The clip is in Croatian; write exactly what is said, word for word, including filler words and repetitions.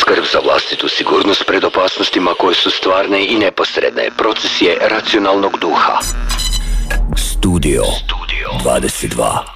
Skrb za vlastitu sigurnost pred opasnostima koje su stvarne i neposredne. Proces je racionalnog duha. Studio dvadeset dva.